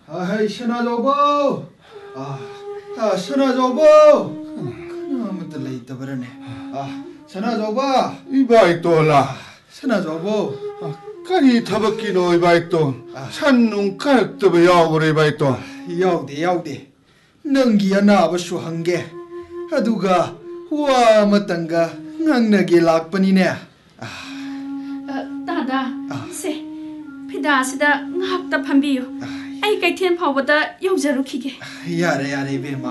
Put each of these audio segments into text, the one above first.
아이 신하저보 신하저보 그나무도 레이터버네 신하저보 이바이또라 신하저보 까니 타박기노 이바이또 산눈 깔떡도 야오그래 이바이또 야우데 능기 아나바수 한게 아두가 와 마땅가 낭나게 락पनि네 다다 세 피다시다 ngakta phambiyo ai kaithen phawbada yaujarukhige 야래 베마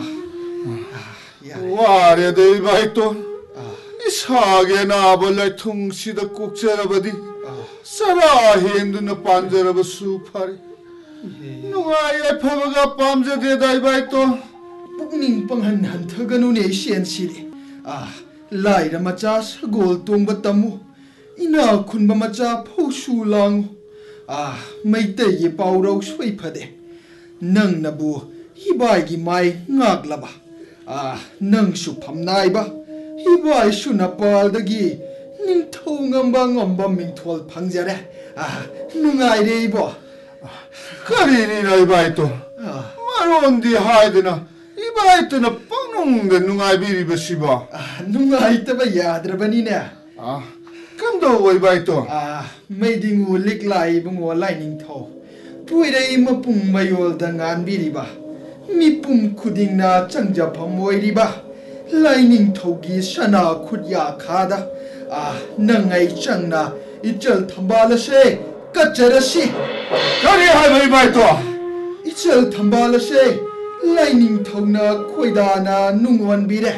와레데 이바이또 이사게 나벌레 퉁시다 꼭자라바디 사라 힌드나 반자라바 수파리 누가의 파바가 밤새되다 이바이또 뿡닝 뻥한 한터가누네 시엔시리 라이라 마차 서골 똥바 담무 이나 쿤바 마차 포슈랑 메이테이 파우라우 스웨이파데 능나부 히바이기 마이 ngaklaba 능수 팜나이바 히바이 수나팔다기 닝토ngamba ngamba mingthol phangjare nungaire ibo 까리니나 이바이또 마론디 하이드나 이바이또나 뻥농데 누가비리버시바 nungaitaba yadrabanine 깜도 이바이또 메딩우 릭라이 bungo lining tho puirei mapung mayol dangan biriba mipum khudingna changja phamoiriba lining thogi sana khudya khada nangai changna ichal thambalase kacharasi 까리 하이바 이바이또 ichal thambalase lining thongna khoidana nungwan bire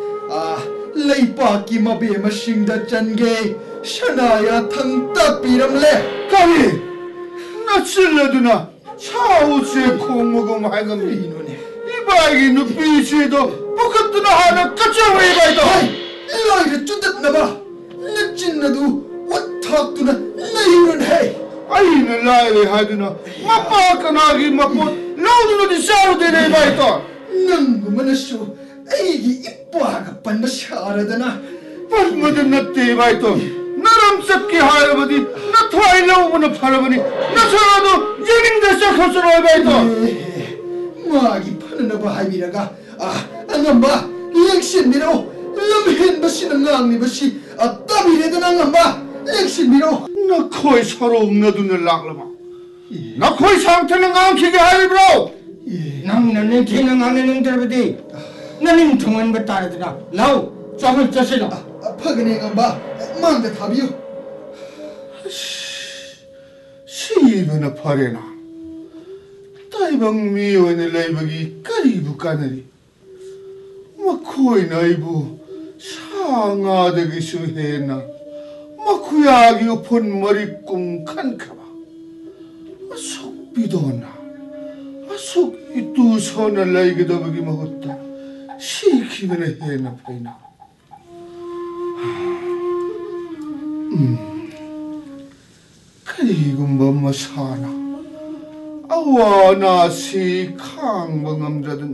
leipa ki mabe masingda change 샤나야 탕따 비람래 까리 나 찔러두나 차우스에 콩먹음 하여금 이노네 이바이기 누비시도 똑같구나 하나 까짜고 이바이도 일라이를 쭈듯나봐 늦진나도 왔탁두나 나이는 해 아이는 라이리 하두나 마빠까나기 마뽀 라우드노디 샤루데네 이바이도 능구만하쇼 에이기 이뻐하가 반바 샤라다나 빠스모든 나때 이바이도 나람 sap기 하여버디 나 토아일라오브나 팔아버니 나 살아도 예민대사 커서로 이바이도 마기 파는나봐 하이비라가 안간바 렉신미로 럼헨바시는 낭니바시 따비레든 안간바 렉신미로 나 거의 서로 웅나두는 락라마 나 거의 상태는 앙키게 하이브로 나는 기능 안에는 들어보디 나는 통한 것 따르더라 라우 쫙을 짜시라 파그네 간바 망대 타비요 시이브나 파레나 따이방 미원의 레이버기 까리부 까나리 마코이 나이부 상아되기 수해나 마쿠야기 폰머리 꿈칸카바 속비도나 속 이두 손을 레이기도 버기 먹었다 시키면에 해나 파이나 그리고 뭐뭐 사나 아와나시 강방암자드나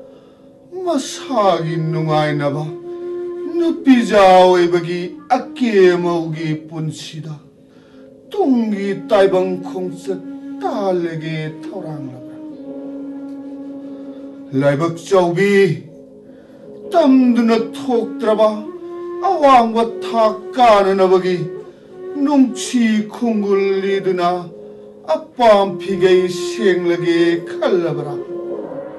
마사기 누가이나봐 누비자오이버기 아끼에모기 뿐시다 뚱기 따이방 콩스 딸레게 토랑라봐 라이벅자오비 땀드나 톡 들어봐 아왕과 탁가는 아버기 농치 콩글리드나 아빠 피게이 생력에 칼라버라